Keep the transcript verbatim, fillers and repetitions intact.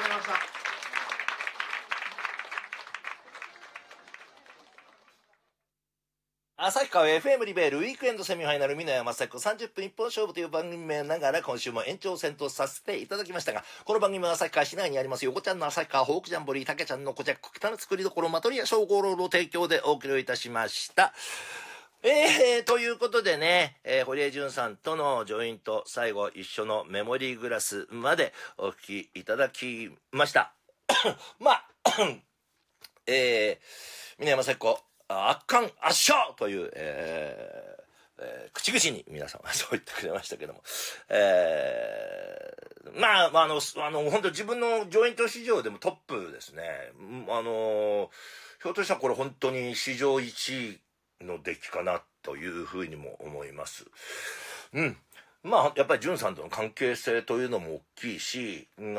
ございました。 旭川 エフエム リベールウィークエンドセミファイナル美濃山さっこさんじゅっぷん一本勝負という番組名ながら今週も延長戦とさせていただきましたが、この番組は旭川市内にあります横ちゃんの旭川ホークジャンボリー竹ちゃんのこちゃく北の作りどころマトリア小五郎の提供でお送りをいたしました。えー、ということでね、えー、堀江潤さんとのジョイント最後一緒のメモリーグラスまでお聞きいただきました。まあえー、美濃山さっこ圧巻圧勝という、えーえー、口々に皆さんはそう言ってくれましたけども、えー、まあ、あの、あの、本当自分のジョイント市場でもトップですね。あの、ひょっとしたらこれ本当に史上いちいの出来かなというふうにも思います。うん。まあ、やっぱり潤さんとの関係性というのも大きいし、